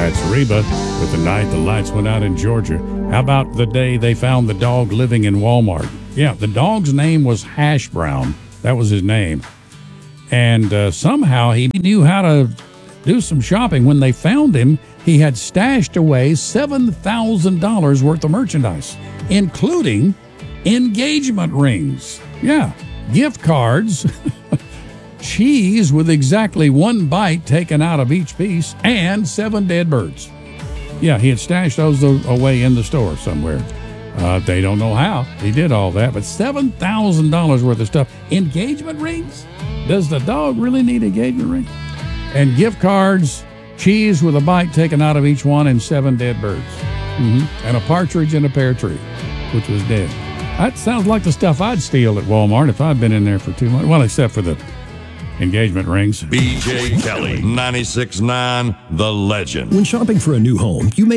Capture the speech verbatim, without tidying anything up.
That's Reba with The Night the Lights Went Out in Georgia. How about the day they found the dog living in Walmart? Yeah, the dog's name was Hash Brown. That was his name. And uh, somehow he knew how to do some shopping. When they found him, he had stashed away seven thousand dollars worth of merchandise, including engagement rings. Yeah, gift cards, cheese with exactly one bite taken out of each piece, and seven dead birds. Yeah, he had stashed those away in the store somewhere. Uh, they don't know how he did all that, but seven thousand dollars worth of stuff. Engagement rings? Does the dog really need engagement rings? And gift cards, cheese with a bite taken out of each one, and seven dead birds. Mm-hmm. And a partridge in a pear tree, which was dead. That sounds like the stuff I'd steal at Walmart if I'd been in there for two months. Well, except for the engagement rings. B J Kelly, ninety-six point nine, The Legend. When shopping for a new home, you may